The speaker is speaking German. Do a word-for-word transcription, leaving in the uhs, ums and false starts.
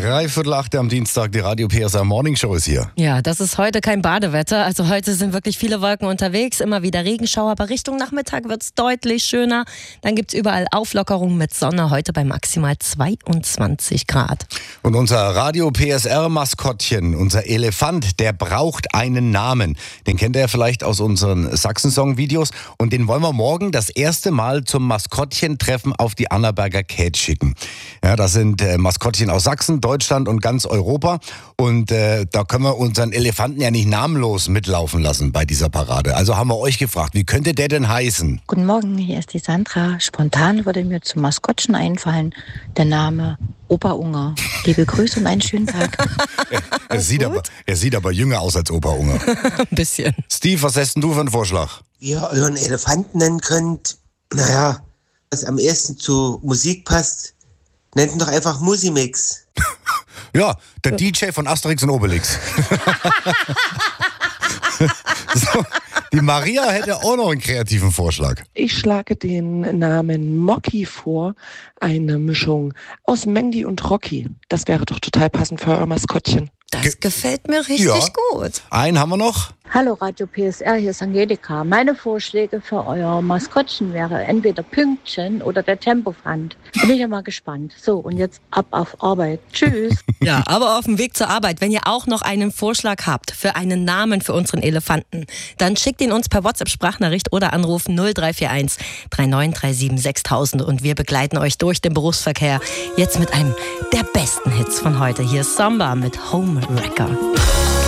Dreiviertel acht am Dienstag, die Radio P S R Morning Show ist hier. Ja, das ist heute kein Badewetter. Also heute sind wirklich viele Wolken unterwegs, immer wieder Regenschauer, aber Richtung Nachmittag wird es deutlich schöner. Dann gibt es überall Auflockerungen mit Sonne, heute bei maximal zweiundzwanzig Grad. Und unser Radio P S R-Maskottchen, unser Elefant, der braucht einen Namen. Den kennt ihr vielleicht aus unseren Sachsen-Song-Videos. Und den wollen wir morgen das erste Mal zum Maskottchentreffen auf die Annaberger Käth schicken. Ja, das sind äh, Maskottchen aus Sachsen, Deutschland und ganz Europa. Und äh, da können wir unseren Elefanten ja nicht namenlos mitlaufen lassen bei dieser Parade. Also haben wir euch gefragt, wie könnte der denn heißen? Guten Morgen, hier ist die Sandra. Spontan würde mir zum Maskottchen einfallen der Name Opa Unger. Liebe Grüße und einen schönen Tag. er, er, sieht aber, er sieht aber jünger aus als Opa Unger. Ein bisschen. Steve, was hast denn du für einen Vorschlag? Wie ihr euren Elefanten nennen könnt, naja, was am ehesten zu Musik passt, nennt ihn doch einfach Musimix. Ja, der D J von Asterix und Obelix. So, die Maria hätte auch noch einen kreativen Vorschlag. Ich schlage den Namen Mocky vor, eine Mischung aus Mandy und Rocky. Das wäre doch total passend für euer Maskottchen. Das Ge- gefällt mir richtig Ja. gut. Einen haben wir noch. Hallo Radio P S R, hier ist Angelika. Meine Vorschläge für euer Maskottchen wäre entweder Pünktchen oder der Tempofant. Bin ich ja mal gespannt. So, und jetzt ab auf Arbeit. Tschüss. Ja, aber auf dem Weg zur Arbeit, wenn ihr auch noch einen Vorschlag habt für einen Namen für unseren Elefanten, dann schickt ihn uns per WhatsApp-Sprachnachricht oder anrufen null drei vier eins drei neun drei sieben sechstausend und wir begleiten euch durch den Berufsverkehr. Jetzt mit einem der besten Hits von heute. Hier ist Samba mit Homewrecker.